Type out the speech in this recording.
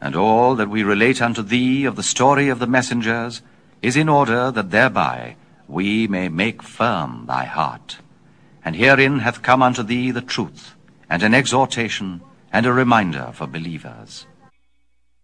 And all that we relate unto thee of the story of the messengers is in order that thereby we may make firm thy heart. And herein hath come unto thee the truth, and an exhortation, and a reminder for believers.